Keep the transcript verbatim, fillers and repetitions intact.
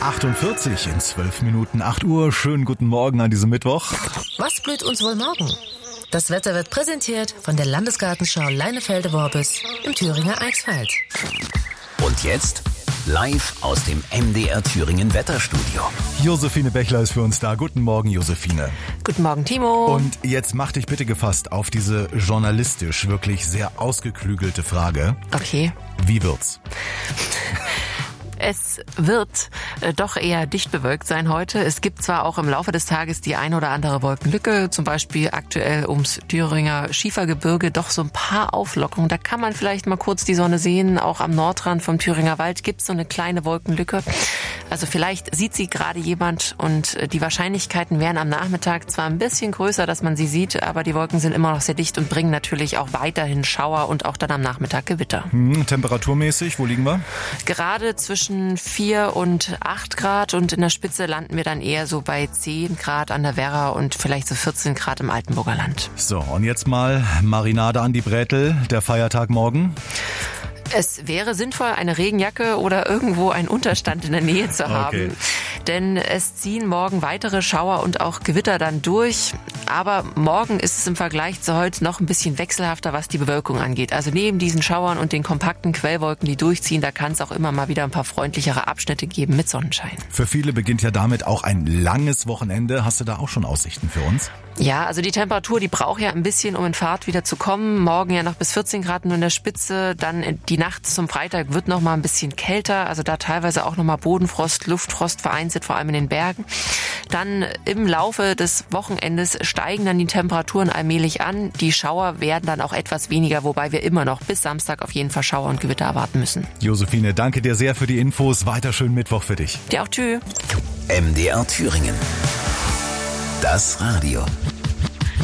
achtundvierzig in zwölf Minuten acht Uhr. Schönen guten Morgen an diesem Mittwoch. Was blüht uns wohl morgen? Das Wetter wird präsentiert von der Landesgartenschau Leinefelde-Worbis im Thüringer Eichsfeld. Und jetzt live aus dem M D R Thüringen Wetterstudio. Josephine Bechler ist für uns da. Guten Morgen, Josephine. Guten Morgen, Timo. Und jetzt mach dich bitte gefasst auf diese journalistisch wirklich sehr ausgeklügelte Frage. Okay. Wie wird's? Es wird äh, doch eher dicht bewölkt sein heute. Es gibt zwar auch im Laufe des Tages die ein oder andere Wolkenlücke, zum Beispiel aktuell ums Thüringer Schiefergebirge doch so ein paar Auflockerungen. Da kann man vielleicht mal kurz die Sonne sehen. Auch am Nordrand vom Thüringer Wald gibt es so eine kleine Wolkenlücke. Also vielleicht sieht sie gerade jemand und die Wahrscheinlichkeiten wären am Nachmittag zwar ein bisschen größer, dass man sie sieht, aber die Wolken sind immer noch sehr dicht und bringen natürlich auch weiterhin Schauer und auch dann am Nachmittag Gewitter. Hm, temperaturmäßig, wo liegen wir? Gerade zwischen vier und acht Grad und in der Spitze landen wir dann eher so bei zehn Grad an der Werra und vielleicht so vierzehn Grad im Altenburger Land. So, und jetzt mal Marinade an die Brätel, der Feiertag morgen. Es wäre sinnvoll, eine Regenjacke oder irgendwo einen Unterstand in der Nähe zu haben. Okay. Denn es ziehen morgen weitere Schauer und auch Gewitter dann durch. Aber morgen ist es im Vergleich zu heute noch ein bisschen wechselhafter, was die Bewölkung angeht. Also neben diesen Schauern und den kompakten Quellwolken, die durchziehen, da kann es auch immer mal wieder ein paar freundlichere Abschnitte geben mit Sonnenschein. Für viele beginnt ja damit auch ein langes Wochenende. Hast du da auch schon Aussichten für uns? Ja, also die Temperatur, die braucht ja ein bisschen, um in Fahrt wieder zu kommen. Morgen ja noch bis vierzehn Grad nur in der Spitze. Dann die Nacht zum Freitag wird noch mal ein bisschen kälter. Also da teilweise auch noch mal Bodenfrost, Luftfrost vereinzelt, vor allem in den Bergen. Dann im Laufe des Wochenendes steigen dann die Temperaturen allmählich an. Die Schauer werden dann auch etwas weniger, wobei wir immer noch bis Samstag auf jeden Fall Schauer und Gewitter erwarten müssen. Josephine, danke dir sehr für die Infos. Weiter schönen Mittwoch für dich. Dir auch, tschüss. M D R Thüringen. Das Radio.